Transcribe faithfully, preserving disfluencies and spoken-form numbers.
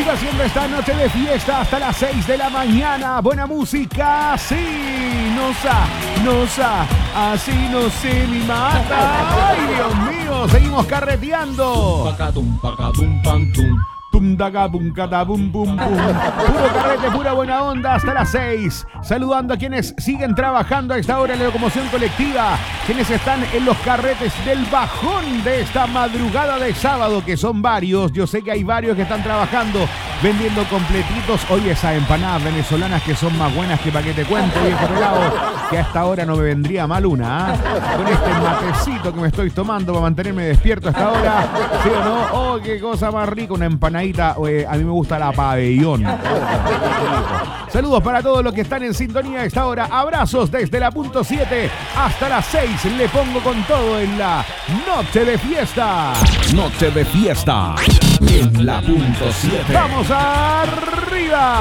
haciendo esta noche de fiesta hasta las seis de la mañana. Buena música, sí, nosa, nosa, así no se me mata. Ay, Dios mío, seguimos carreteando. Tum daga bum cada bum bum bum. Puro carrete, pura buena onda hasta las seis. Saludando a quienes siguen trabajando a esta hora en la locomoción colectiva, quienes están en los carretes del bajón de esta madrugada de sábado, que son varios. Yo sé que hay varios que están trabajando, vendiendo completitos. Hoy esas empanadas venezolanas que son más buenas que pa' que te cuento, viejo pelado, que a esta hora no me vendría mal una, ¿eh? Con este matecito que me estoy tomando para mantenerme despierto a esta hora, ¿sí o no? Oh, qué cosa más rica, una empanadita. Eh, a mí me gusta la pabellón. Saludos para todos los que están en sintonía a esta hora. Abrazos desde la punto siete hasta las seis. Le pongo con todo en la noche de fiesta. Noche de fiesta en la punto siete. ¡Vamos arriba!